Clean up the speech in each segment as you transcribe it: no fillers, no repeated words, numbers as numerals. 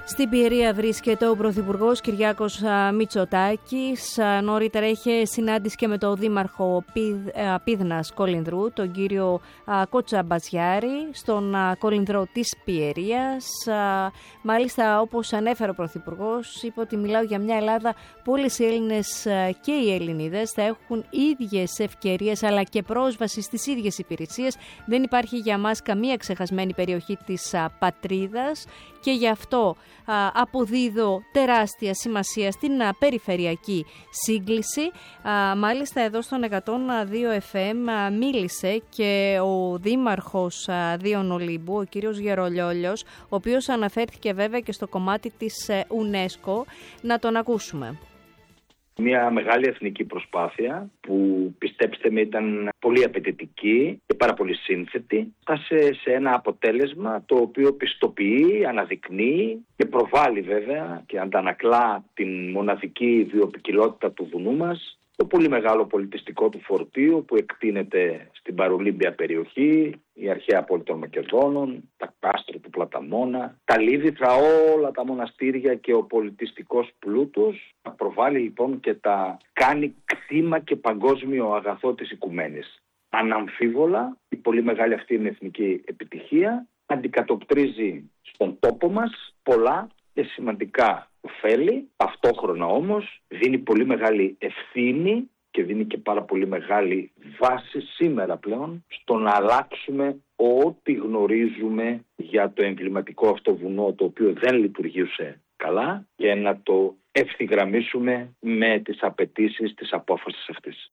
Στην Πιερία βρίσκεται ο Πρωθυπουργός Κυριάκος Μητσοτάκης. Νωρίτερα είχε συνάντηση και με τον Δήμαρχο Πίδνας Κολυνδρού, τον κύριο Κοτσαμπαζιάρη, στον Κολυνδρό της Πιερίας. Μάλιστα, όπως ανέφερε ο Πρωθυπουργός, είπε ότι μιλάω για μια Ελλάδα που όλες οι Έλληνες και οι Ελληνίδες θα έχουν ίδιες ευκαιρίες αλλά και πρόσβαση στις ίδιες υπηρεσίες. Δεν υπάρχει για μας καμία ξεχασμένη περιοχή της πατρίδας και γι' αυτό αποδίδω τεράστια σημασία στην περιφερειακή σύγκληση. Μάλιστα εδώ στον 102 FM μίλησε και ο Δήμαρχος Δίων Ολύμπου, ο κύριος Γερολιόλιος, ο οποίος αναφέρθηκε βέβαια και στο κομμάτι της UNESCO. Να τον ακούσουμε. Μια μεγάλη εθνική προσπάθεια που, πιστέψτε με, ήταν πολύ απαιτητική και πάρα πολύ σύνθετη. Φτάσε σε ένα αποτέλεσμα το οποίο πιστοποιεί, αναδεικνύει και προβάλλει βέβαια και αντανακλά την μοναδική βιοποικιλότητα του βουνού μας, το πολύ μεγάλο πολιτιστικό του φορτίο που εκτείνεται στην παρολύμπια περιοχή, η αρχαία πόλη των Μακεδόνων, τα κάστρο του Πλαταμόνα, τα Λίβηθρα, όλα τα μοναστήρια και ο πολιτιστικός πλούτος. Προβάλλει λοιπόν και τα κάνει κτήμα και παγκόσμιο αγαθό της οικουμένης. Αναμφίβολα, η πολύ μεγάλη αυτή είναι εθνική επιτυχία αντικατοπτρίζει στον τόπο μας πολλά και σημαντικά ωφέλη. Ταυτόχρονα όμως δίνει πολύ μεγάλη ευθύνη και δίνει και πάρα πολύ μεγάλη βάση σήμερα πλέον στο να αλλάξουμε ό,τι γνωρίζουμε για το εμβληματικό αυτό βουνό, το οποίο δεν λειτουργήσε καλά, και να το ευθυγραμμίσουμε με τις απαιτήσεις της απόφασης αυτής.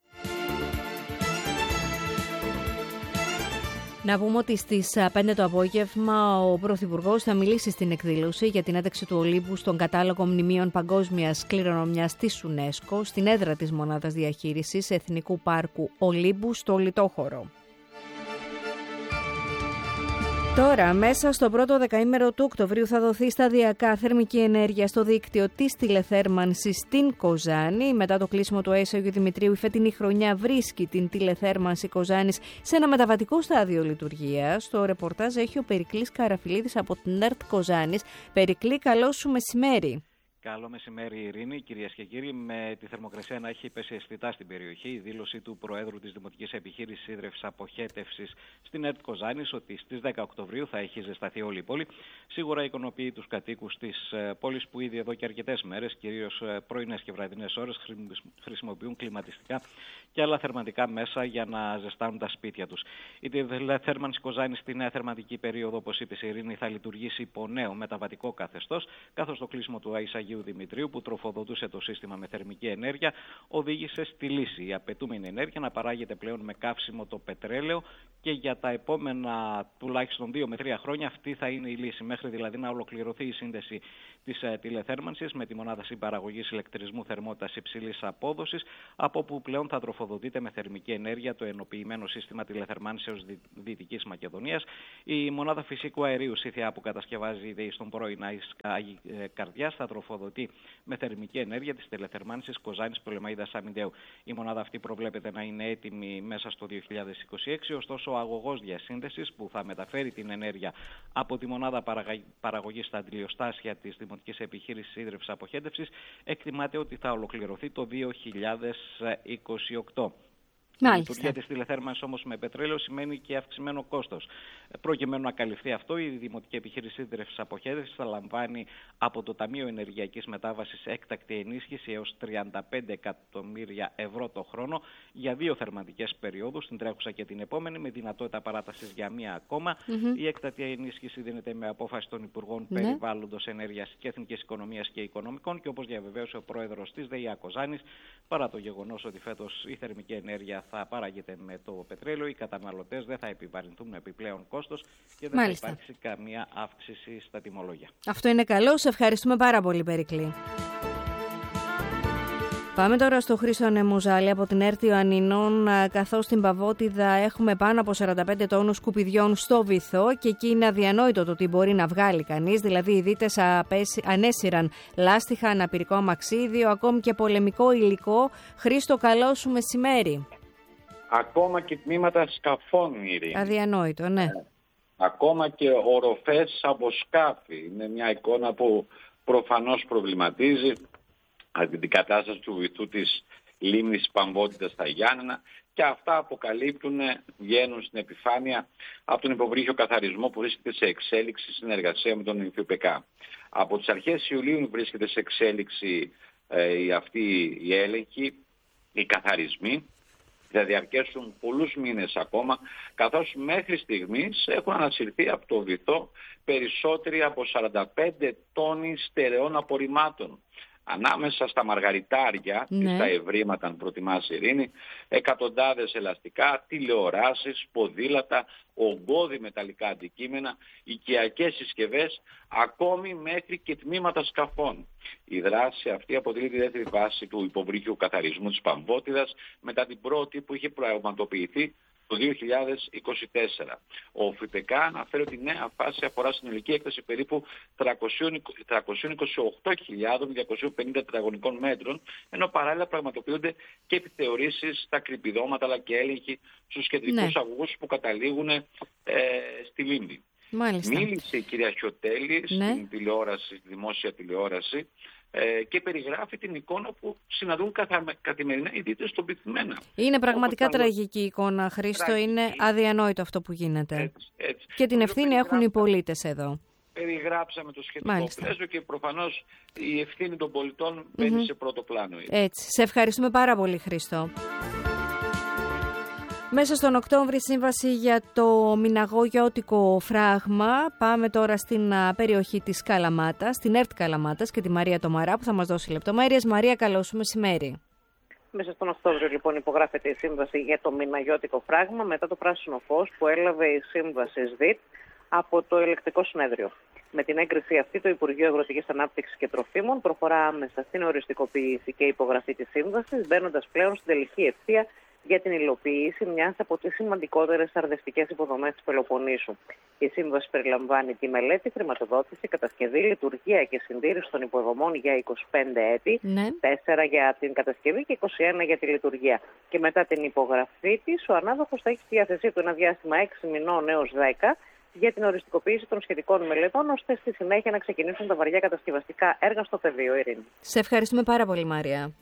Να πούμε ότι στις 5 το απόγευμα ο Πρωθυπουργός θα μιλήσει στην εκδήλωση για την ένταξη του Ολύμπου στον κατάλογο μνημείων παγκόσμιας κληρονομιάς της UNESCO στην έδρα της Μονάδας Διαχείρισης Εθνικού Πάρκου Ολύμπου στο Λιτόχωρο. Τώρα, μέσα στο πρώτο δεκαήμερο του Οκτωβρίου θα δοθεί σταδιακά θερμική ενέργεια στο δίκτυο της τηλεθέρμανσης στην Κοζάνη. Μετά το κλείσιμο του ΑΕΣ Αγίου Δημητρίου, η φετινή χρονιά βρίσκει την τηλεθέρμανση Κοζάνης σε ένα μεταβατικό στάδιο λειτουργίας. Το ρεπορτάζ έχει ο Περικλής Καραφιλίδης από την ΕΡΤ Κοζάνης. Περικλή, καλό σου μεσημέρι. Καλό μεσημέρι, Ειρήνη. Κυρίες και κύριοι, με τη θερμοκρασία να έχει πέσει αισθητά στην περιοχή, η δήλωση του Προέδρου της Δημοτικής Επιχείρησης Ίδρευσης Αποχέτευσης στην ΕΡΤ Κοζάνης ότι στις 10 Οκτωβρίου θα έχει ζεσταθεί όλη η πόλη, σίγουρα ικανοποιεί τους κατοίκους της πόλης που ήδη εδώ και αρκετές μέρες, κυρίως πρωινές και βραδινές ώρες, χρησιμοποιούν κλιματιστικά και άλλα θερματικά μέσα για να ζεστάνουν τα σπίτια τους. Η τηλεθέρμανση Κοζάνης στη νέα θερματική περίοδο, όπως είπε η Ειρήνη, θα λειτουργήσει υπό νέο μεταβατικό καθεστώς, καθώς το κλείσιμο του ΑΕΣ Αγίου Δημητρίου, που τροφοδοτούσε το σύστημα με θερμική ενέργεια, οδήγησε στη λύση η απαιτούμενη ενέργεια να παράγεται πλέον με καύσιμο το πετρέλαιο, και για τα επόμενα τουλάχιστον 2 με 3 χρόνια αυτή θα είναι η λύση, μέχρι δηλαδή να ολοκληρωθεί η σύνδεση της τηλεθέρμανσης με τη μονάδα συμπαραγωγής ηλεκτρισμού θερμότητας υψηλής απόδοσης, από όπου πλέον θα τροφοδοτείται με θερμική ενέργεια το ενοποιημένο σύστημα τηλεθερμάνσεως Δυτικής Μακεδονίας. Η μονάδα φυσικού αερίου Σίθια, που κατασκευάζει στον πρώην Άγιη Καρδιάς, θα τροφοδοτεί με θερμική ενέργεια της τηλεθερμάνσης Κοζάνης Πτολεμαΐδας Αμυντέου. Η μονάδα αυτή προβλέπεται να είναι έτοιμη μέσα στο 2026, ωστόσο ο αγωγός διασύνδεσης που θα μεταφέρει την ενέργεια από τη μονάδα παραγωγής στα αντιλιοστάσια της Δημοτικής Επιχείρησης Ίδρευσης Αποχέτευσης εκτιμάται ότι θα ολοκληρωθεί το 2028. Η λειτουργία της τηλεθέρμανσης όμως με πετρέλαιο σημαίνει και αυξημένο κόστος. Προκειμένου να καλυφθεί αυτό, η Δημοτική Επιχείρηση Ίδρευσης Αποχέτευσης θα λαμβάνει από το Ταμείο Ενεργειακής Μετάβασης έκτακτη ενίσχυση έως 35 εκατομμύρια ευρώ το χρόνο για 2 θερματικές περιόδους, την τρέχουσα και την επόμενη, με δυνατότητα παράτασης για μία ακόμα. Η έκτακτη ενίσχυση δίνεται με απόφαση των Υπουργών Περιβάλλοντος, Ενέργειας και Εθνικής Οικονομίας και Οικονομικών, και όπως διαβεβαίωσε ο Πρόεδρος της ΔΕΙΑ Κοζάνης, παρά το γεγονός ότι φέτος η θερμική ενέργεια θα παράγεται με το πετρέλαιο, οι καταναλωτές δεν θα επιβαρυνθούν με επιπλέον κόστος και δεν θα υπάρξει καμία αύξηση στα τιμολόγια. Αυτό είναι καλό. Σε ευχαριστούμε πάρα πολύ, Περικλή. Πάμε τώρα στο Χρήστο Ανεμουζάλη από την ΕΡΤ Ιωαννινών, καθώς στην Παβότιδα έχουμε πάνω από 45 τόνους σκουπιδιών στο βυθό και εκεί είναι αδιανόητο το ότι μπορεί να βγάλει κανείς, δηλαδή οι δίτες ανέσυραν λάστιχα, αναπηρικό αμαξίδιο, ακόμη και πολεμικό υλικό. Χρήστο, καλό σου μεσημέρι. Ακόμα και τμήματα σκαφών, Ειρήνη. Αδιανόητο, ναι. ακόμα και οροφές από σκάφη. Είναι μια εικόνα που προφανώς προβληματίζει την κατάσταση του βυθού της λίμνης Παμβότιδας στα Γιάννενα, και αυτά αποκαλύπτουν, βγαίνουν στην επιφάνεια από τον υποβρύχιο καθαρισμό που βρίσκεται σε εξέλιξη συνεργασία με τον ΙΦΠΚ. Από τις αρχές Ιουλίου βρίσκεται σε εξέλιξη αυτή η έλεγχη, οι καθαρισμοί. Θα διαρκέσουν πολλούς μήνες ακόμα, καθώς μέχρι στιγμής έχουν ανασυρθεί από το βυθό περισσότεροι από 45 τόνοι στερεών απορριμμάτων. Ανάμεσα στα μαργαριτάρια και στα ευρήματα, αν προτιμάς Ειρήνη, εκατοντάδες ελαστικά, τηλεοράσεις, ποδήλατα, ογκώδη μεταλλικά αντικείμενα, οικιακές συσκευές, ακόμη μέχρι και τμήματα σκαφών. Η δράση αυτή αποτελεί τη δεύτερη φάση του υποβρύχιου καθαρισμού της Παμβότιδας μετά την πρώτη που είχε πραγματοποιηθεί το 2024. Ο ΦΠΚ αναφέρει ότι η νέα φάση αφορά συνολική έκταση περίπου 328.250 τετραγωνικών μέτρων, ενώ παράλληλα πραγματοποιούνται και επιθεωρήσεις στα κρυπηδώματα αλλά και έλεγχοι στους κεντρικούς αγωγούς που καταλήγουν στη λίμνη. Μάλιστα. Μίλησε η κυρία Χιωτέλη στην τηλεόραση, στη δημόσια τηλεόραση, και περιγράφει την εικόνα που συναντούν καθημερινά οι δίτες στον πυθμένα. Είναι πραγματικά τραγική εικόνα, Χρήστο. Είναι αδιανόητο αυτό που γίνεται. Έτσι. Και την ευθύνη έχουν οι πολίτες εδώ. Περιγράψαμε το σχετικό πλαίσιο και προφανώς η ευθύνη των πολιτών μπαίνει σε πρώτο πλάνο. Έτσι. Σε ευχαριστούμε πάρα πολύ, Χρήστο. Μέσα στον Οκτώβρη σύμβαση για το μηναγωγειώτικο φράγμα. Πάμε τώρα στην περιοχή της Καλαμάτας, στην ΕΡΤ Καλαμάτας και τη Μαρία Τομαρά που θα μας δώσει λεπτομέρειες. Μαρία, καλό σου μεσημέρι. Μέσα στον Οκτώβριο λοιπόν υπογράφεται η σύμβαση για το μηναγωγειώτικο φράγμα μετά το πράσινο φως που έλαβε η σύμβαση ΣΔΙΤ από το Ελεκτικό Συνέδριο. Με την έγκριση αυτή, το Υπουργείο Αγροτικής Ανάπτυξης και Τροφίμων προχωρά άμεσα στην οριστικοποίηση και υπογραφή της σύμβασης, μπαίνοντας πλέον στην τελική ευθεία για την υλοποίηση μιας από τις σημαντικότερες αρδευτικές υποδομές της Πελοποννήσου. Η σύμβαση περιλαμβάνει τη μελέτη, χρηματοδότηση, κατασκευή, λειτουργία και συντήρηση των υποδομών για 25 έτη, 4 για την κατασκευή και 21 για τη λειτουργία. Και μετά την υπογραφή της, ο ανάδοχος θα έχει στη διάθεσή του ένα διάστημα 6 μηνών έως 10 για την οριστικοποίηση των σχετικών μελετών, ώστε στη συνέχεια να ξεκινήσουν τα βαριά κατασκευαστικά έργα στο πεδίο. Ειρήνη. Σε ευχαριστούμε πάρα πολύ, Μαρία.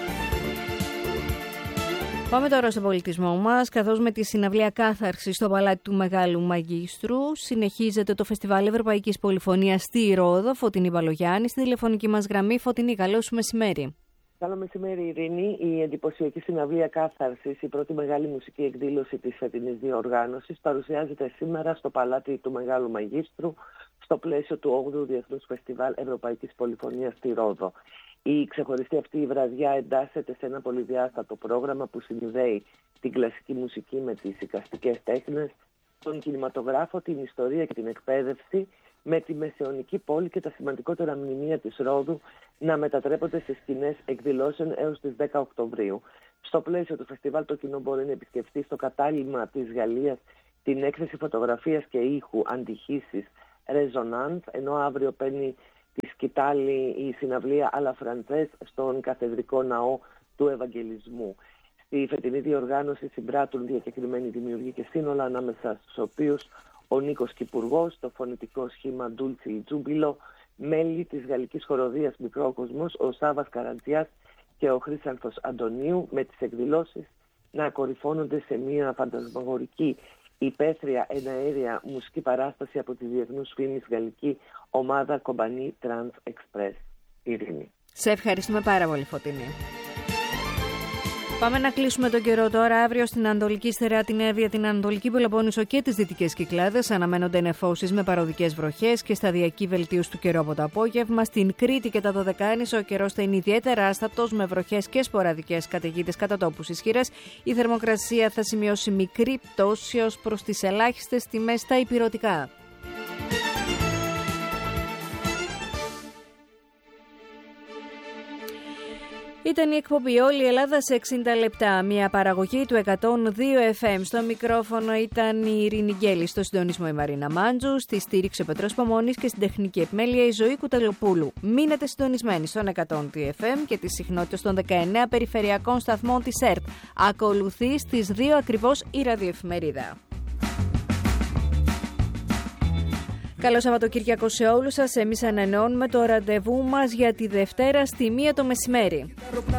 Πάμε τώρα στον πολιτισμό μας, καθώς με τη συναυλία Κάθαρση στο Παλάτι του Μεγάλου Μαγίστρου συνεχίζεται το Φεστιβάλ Ευρωπαϊκής Πολυφωνίας στη Ρόδο. Φωτεινή Παλογιάννη, στη τηλεφωνική μας γραμμή. Φωτεινή, καλό σου μεσημέρι. Καλό μεσημέρι, Ειρήνη. Η εντυπωσιακή συναυλία Κάθαρσης, η πρώτη μεγάλη μουσική εκδήλωση της φετινής διοργάνωσης, παρουσιάζεται σήμερα στο Παλάτι του Μεγάλου Μαγίστρου, στο πλαίσιο του 8ου Διεθνούς Φεστιβάλ Ευρωπαϊκής Πολυφωνίας στη Ρόδο. Η ξεχωριστή αυτή η βραδιά εντάσσεται σε ένα πολυδιάστατο πρόγραμμα που συνδέει την κλασική μουσική με τις εικαστικές τέχνες, τον κινηματογράφο, την ιστορία και την εκπαίδευση, με τη μεσαιωνική πόλη και τα σημαντικότερα μνημεία της Ρόδου να μετατρέπονται σε σκηνές εκδηλώσεων έως τις 10 Οκτωβρίου. Στο πλαίσιο του φεστιβάλ το κοινό μπορεί να επισκεφτεί στο κατάλημα της Γαλλίας την έκθεση φωτογραφίας και ήχου αντιχήσεις Resonance, ενώ αύριο παίρνει τη σκητάλη η συναυλία Αλα Φραντσές στον Καθεδρικό Ναό του Ευαγγελισμού. Στη φετινή διοργάνωση συμπράττουν διακεκριμένοι δημιουργοί και σύνολα, ανάμεσα στους οποίους ο Νίκος Κυπουργός, το φωνητικό σχήμα Ντούλτσι Τζούμπιλο, μέλη της Γαλλικής Χοροδίας Μικρόκοσμος, ο Σάββας Καραντζιάς και ο Χρύσανθος Αντωνίου, με τις εκδηλώσεις να κορυφώνονται σε μια φαντασμαγορική υπαίθρια εναέρια μουσική παράσταση από τη διεθνούς φήμης γαλλική ομάδα Κομπανί Τρανς Εξπρές. Ειρήνη. Σε ευχαριστούμε πάρα πολύ, Φωτεινή. Πάμε να κλείσουμε τον καιρό τώρα. Αύριο στην Ανατολική Στερεά, την Εύβοια, την Ανατολική Πελοπόννησο και τις Δυτικές Κυκλάδες αναμένονται νεφώσεις με παροδικές βροχές και σταδιακή βελτίωση του καιρού από το απόγευμα. Στην Κρήτη και τα Δωδεκάνησα ο καιρός θα είναι ιδιαίτερα άστατος με βροχές και σποραδικές καταιγίδες κατά τόπους ισχυρές. Η θερμοκρασία θα σημειώσει μικρή πτώση ως προς τις ελάχιστες τιμές στα ηπειρωτικά. Ήταν η εκπομπή Όλη η Ελλάδα σε 60 λεπτά. Μια παραγωγή του 102 FM. Στο μικρόφωνο ήταν η Ειρήνη Γκέλη. Στο συντονισμό η Μαρίνα Μάντζου. Στη στήριξη ο Πετρός Παμώνης και στην τεχνική επιμέλεια η Ζωή Κουταλοπούλου. Μείνετε συντονισμένοι στον 102 FM και τις συχνότητες των 19 περιφερειακών σταθμών της ΕΡΤ. Ακολουθεί στις 2 ακριβώς η ραδιοεφημερίδα. Καλό Σαββατοκύριακο σε όλους σας. Εμείς ανανεώνουμε το ραντεβού μας για τη Δευτέρα στη 1 το μεσημέρι.